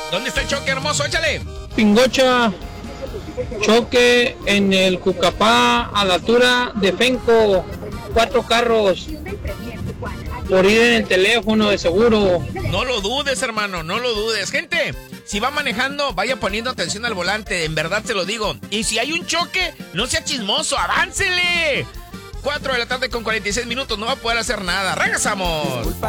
¿Dónde está el choque, hermoso? Échale. Pingocha, choque en el Cucapá a la altura de Fenco. 4 carros por ir en el teléfono de seguro. No lo dudes, hermano, no lo dudes. Gente, si va manejando, vaya poniendo atención al volante, en verdad se lo digo. Y si hay un choque, no sea chismoso, aváncele. 4 de la tarde con 46 minutos, no va a poder hacer nada. ¡Regresamos!